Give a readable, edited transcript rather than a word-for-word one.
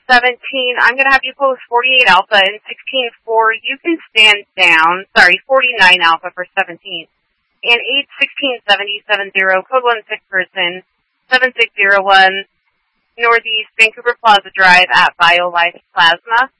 I'm going to have you post 48 Alpha and 16 for you can stand down. Sorry, 49 Alpha for 17. And 8167070, code 16 person, 7601, Northeast Vancouver Plaza Drive at BioLife Plasma.